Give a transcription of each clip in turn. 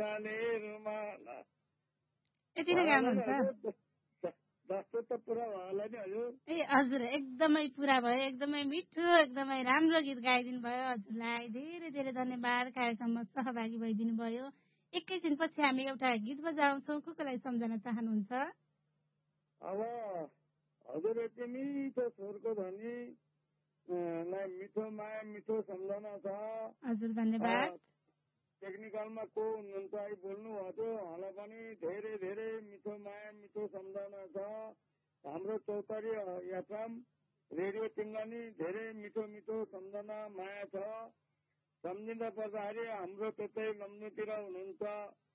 जाने रुमाल यति नै गाउनुहुन्छ जस्तो त पुरा भयो होला नि हजुर। ए हजुर एकदमै पुरा भयो, एकदमै मिठो, एकदमै राम्रो गीत गाइदिनु भयो। हजुरलाई धेरै धेरै धन्यवाद कार्यक्रममा सहभागी भइदिनु भयो। एकैछिनपछि हामी एउटा गीत बजाउँछौँ। को लागि सम्झन चाहनुहुन्छ? अब हजुर यति मिठो स्वरको धनी मिठो माया मिठो सम्झना छ। हजुर धन्यवाद। टेक्निकलमा को हुनुहुन्छ आई बोल्नु भएको उहाँलाई पनि धेरै धेरै मिठो माया मिठो सम्झना छ। हाम्रो चौतारी एफएम रेडियो टिङ्गानी धेरै मिठो मिठो सम्झना माया छ। सम्झिँदा पर्दाखेरि हाम्रो त्यतै लम्बुतिर हुनुहुन्छ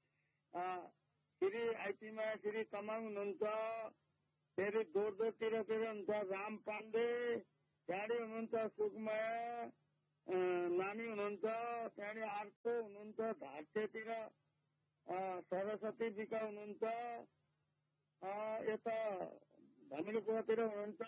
श्री आइटीमा श्री कमाङ हुनुहुन्छ, फेरि दोर्दोतिर हुनुहुन्छ राम पाण्डे, त्यहाँदेखि हुनुहुन्छ सुकमाया नानी हुनुहुन्छ, त्यहाँदेखि अर्को हुनुहुन्छ घाटसेतिर सरस्वती बिका हुनुहुन्छ, यता धमिलोकुवातिर हुनुहुन्छ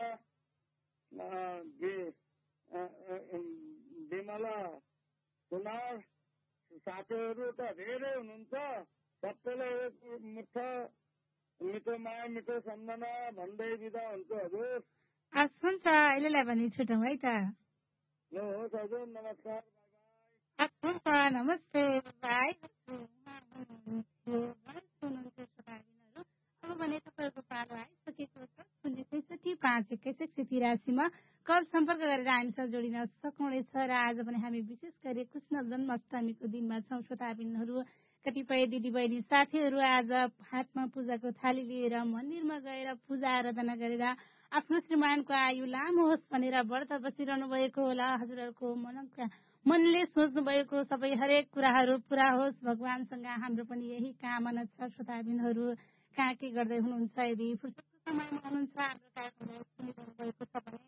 विमला कुमार, साथीहरू त धेरै हुनुहुन्छ। सबैलाई एक मुठो मिठो माया मिठो सम्झना भन्दै बिदा हुन्छ हजुर। हुन्छ अहिलेलाई भने छुटौँ है त। होस् हजुर, नमस्कार, हुन्छ नमस्ते बाई। अब भने तपाईँहरूको पालो आइसकेको छ 063518183 कल सम्पर्क गरेर हामीसँग जोडिन सक्नुहुनेछ। र आज पनि हामी विशेष गरी कृष्ण जन्माष्टमीको दिनमा छौँ। श्रोताबिनहरू कतिपय दिदीबहिनी साथीहरू आज हातमा पूजाको थाली लिएर मन्दिरमा गएर पूजा आराधना गरेर आफ्नो श्रीमानको आयु लामो होस् भनेर व्रत बसिरहनु भएको होला। हजुरहरूको मनले सोच्नु भएको सबै हरेक कुराहरू पुरा होस् भगवानसँग हाम्रो पनि यही कामना छ। श्रोताबिनहरू कहाँ के गर्दै हुनुहुन्छ, यदि फुर्सदको समयमा हुनुहुन्छ हाम्रो कार्यक्रमलाई सुनिरहनु भएको छ भने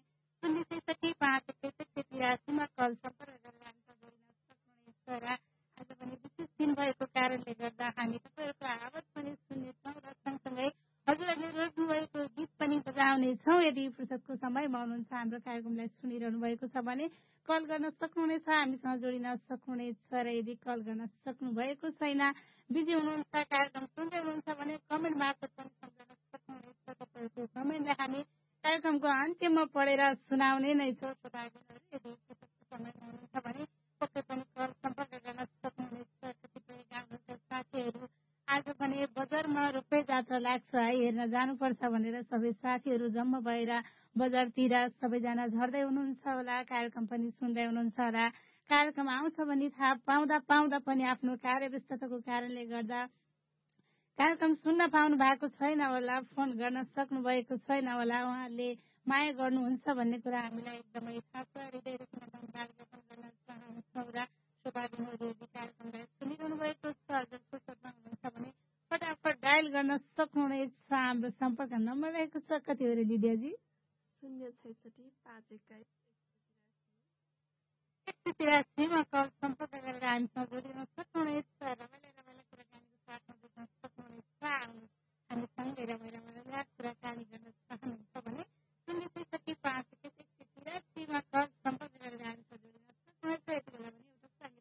063518183 कल सम्पर्क गरेर हामीसँग जोडिन सक्नुहुनेछ। र आज पनि विशेष दिन भएको कारणले गर्दा हामी तपाईँहरूको आवाज पनि सुन्नेछौँ र सँगसँगै हजुरहरूले रोज्नु भएको गीत पनि बजाउनेछौँ। यदि फुर्सदको समयमा हुनुहुन्छ हाम्रो कार्यक्रमलाई सुनिरहनु भएको छ भने कल गर्न सक्नुहुनेछ, हामीसँग जोडिन सक्नुहुनेछ। र यदि कल गर्न सक्नु भएको छैन, बिजी हुनुहुन्छ, कार्यक्रम सुन्दै हुनुहुन्छ भने कमेन्ट मार्फत पनि सम्झन सक्नुहुनेछ। तपाईँहरूको कमेन्टलाई हामी कार्यक्रमको अन्त्यमा पढेर सुनाउने नै छौँ। यदि फुर्सदको समयमा हुनुहुन्छ भने पक्कै पनि कल सम्पर्क गर्न सक्नुहुनेछ। कतिपय गाउँघरका साथीहरू आज भने बजारमा रोपे जात्रा लाग्छ है, हेर्न जानुपर्छ भनेर सबै साथीहरू जम्मा भएर बजारतिर सबैजना झर्दै हुनुहुन्छ होला। कार्यक्रम पनि सुन्दै हुनुहुन्छ होला। कार्यक्रम आउँछ भने थाहा पाउँदा पनि आफ्नो कार्यव्यस्तताको कारणले गर्दा कार्यक्रम सुन्न पाउनु भएको छैन होला, फोन गर्न सक्नु भएको छैन होला। उहाँहरूले माया गर्नुहुन्छ भन्ने कुरा हामीलाई एकदमै थाहा छ। हृदयदेखि धन्यवाद ज्ञापन गर्न चाहन्छौँ। र श्रोताबिनहरू यदि कार्यक्रमलाई सुनिरहनु भएको छ, हजुर फुर्सदमा हुनुहुन्छ भने फटाफट डायल गर्न सक्नुहुनेछ। हाम्रो सम्पर्क नम्बर रहेको छ कति हो रे दिदीजी? 0665183 कल सम्पर्क गरेर हामीसँग जोडिन सक्नुहुनेछ। रमाइलो कुराकानीको साथमा जोड्न सक्नुहुनेछ। हामी सँगै रमाइलो कुराकानी